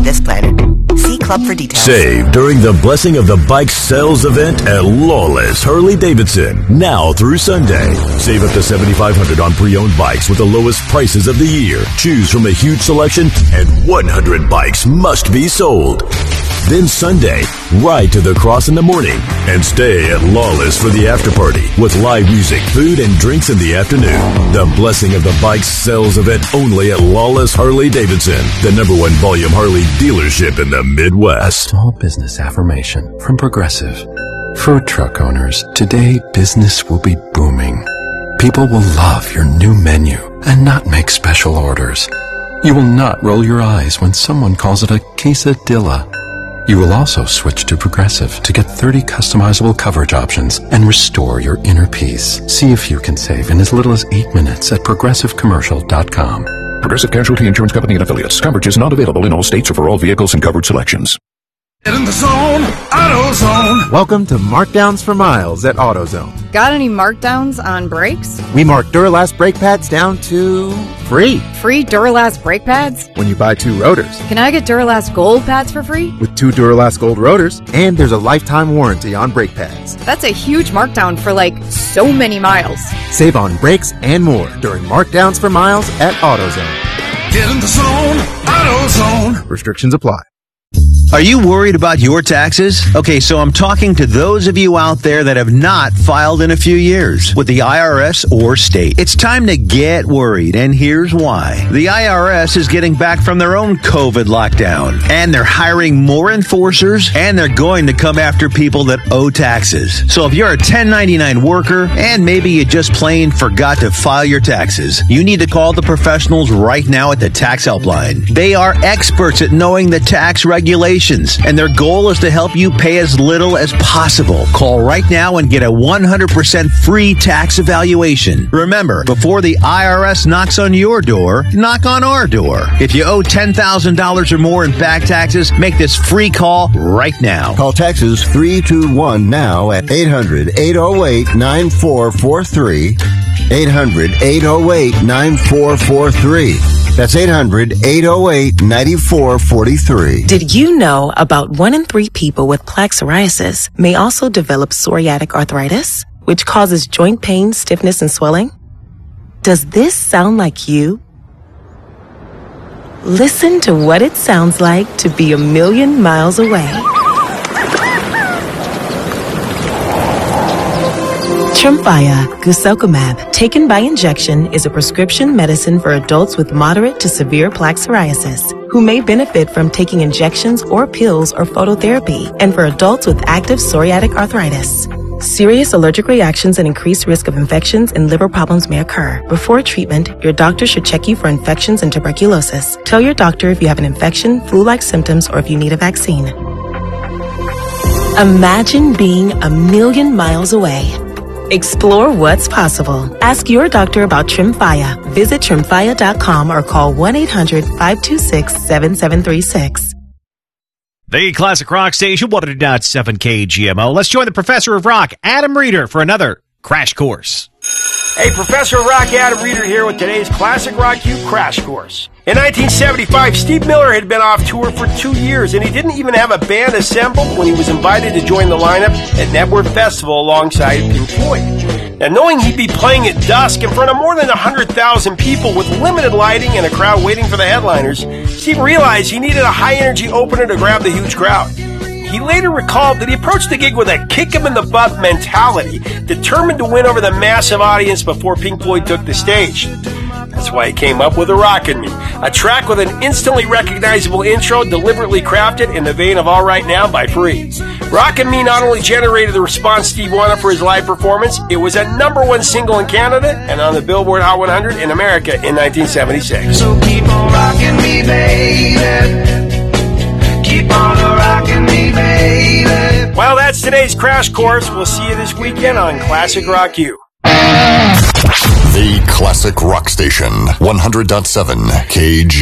this planner. See Club for details. Save during the Blessing of the Bike sales event at Lawless Harley-Davidson. Now through Sunday. Save up to $7,500 on pre-owned bikes with the lowest prices of the year. Choose from a huge selection and 100 bikes must be sold. Then Sunday, ride to the Cross in the morning and stay at Lawless for the after party with live music, food, and drinks in the afternoon. The Blessing of the Bike sales event only at Lawless Harley-Davidson, the #1 volume Harley dealership in the Midwest. A small business affirmation from Progressive. Food truck owners, today business will be booming. People will love your new menu and not make special orders. You will not roll your eyes when someone calls it a quesadilla. You will also switch to Progressive to get 30 customizable coverage options and restore your inner peace. See if you can save in as little as 8 minutes at ProgressiveCommercial.com. Progressive Casualty Insurance Company and Affiliates. Coverage is not available in all states or for all vehicles and coverage selections. Get in the zone, AutoZone. Welcome to Markdowns for Miles at AutoZone. Got any markdowns on brakes? We mark Duralast brake pads down to free. Free Duralast brake pads? When you buy 2 rotors. Can I get Duralast Gold pads for free? With 2 Duralast Gold rotors, and there's a lifetime warranty on brake pads. That's a huge markdown for so many miles. Save on brakes and more during Markdowns for Miles at AutoZone. Get in the zone, AutoZone. Restrictions apply. Are you worried about your taxes? Okay, so I'm talking to those of you out there that have not filed in a few years with the IRS or state. It's time to get worried, and here's why. The IRS is getting back from their own COVID lockdown, and they're hiring more enforcers, and they're going to come after people that owe taxes. So if you're a 1099 worker, and maybe you just plain forgot to file your taxes, you need to call the professionals right now at the Tax Helpline. They are experts at knowing the tax regulations, and their goal is to help you pay as little as possible. Call right now and get a 100% free tax evaluation. Remember, before the IRS knocks on your door, knock on our door. If you owe $10,000 or more in back taxes, make this free call right now. Call Taxes 321 now at 800-808-9443. 800-808-9443. That's 800-808-9443. Did you know about 1 in 3 people with plaque psoriasis may also develop psoriatic arthritis, which causes joint pain, stiffness, and swelling? Does this sound like you? Listen to what it sounds like to be a million miles away. Tremfya guselkumab, taken by injection, is a prescription medicine for adults with moderate to severe plaque psoriasis who may benefit from taking injections or pills or phototherapy, and for adults with active psoriatic arthritis. Serious allergic reactions and increased risk of infections and liver problems may occur. Before treatment, your doctor should check you for infections and tuberculosis. Tell your doctor if you have an infection, flu-like symptoms, or if you need a vaccine. Imagine being a million miles away. Explore what's possible. Ask your doctor about Tremfya. Visit Tremfya.com or call 1-800-526-7736. The Classic Rock Station, 100.7 KGMO. Let's join the Professor of Rock, Adam Reeder, for another Crash Course. Hey, Professor of Rock, Adam Reeder here with today's Classic Rock U Crash Course. In 1975, Steve Miller had been off tour for 2 years, and he didn't even have a band assembled when he was invited to join the lineup at Network Festival alongside Pink Floyd. Now, knowing he'd be playing at dusk in front of more than 100,000 people with limited lighting and a crowd waiting for the headliners, Steve realized he needed a high-energy opener to grab the huge crowd. He later recalled that he approached the gig with a kick-him-in-the-butt mentality, determined to win over the massive audience before Pink Floyd took the stage. That's why he came up with a Rockin' Me, a track with an instantly recognizable intro deliberately crafted in the vein of All Right Now by Free. Rockin' Me not only generated the response Steve wanted for his live performance, it was a #1 single in Canada and on the Billboard Hot 100 in America in 1976. So keep on rocking me, baby. Keep on rocking me, baby. Well, that's today's Crash Course. We'll see you this weekend on Classic Rock U. The Classic Rock Station, 100.7 KG.